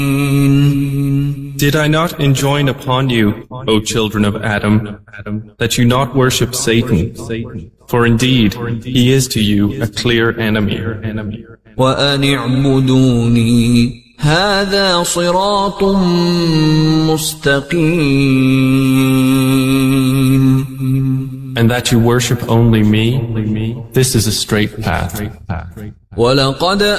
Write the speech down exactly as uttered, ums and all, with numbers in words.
Did I not enjoin upon you, O children of Adam, that you not worship Satan, for indeed he is to you a clear enemy. وَأَنِ اعْبُدُونِي هَذَا صِرَاطٌ مُسْتَقِيمٌ. And that you worship only me, this is a straight path. وَلَقَدْ